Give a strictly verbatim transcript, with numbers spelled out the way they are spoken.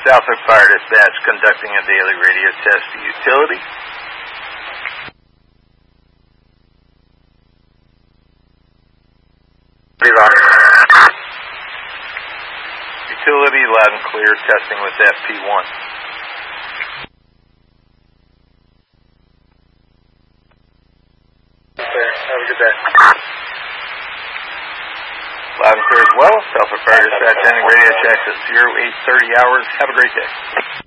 Southwick Fire Dispatch conducting a daily radio test to utility. Utility loud and clear, testing with F P one. Okay, have a good day. Loud and clear as well. Southwick Fire Dispatch ending radio checks at zero eight thirty hours. Have a great day.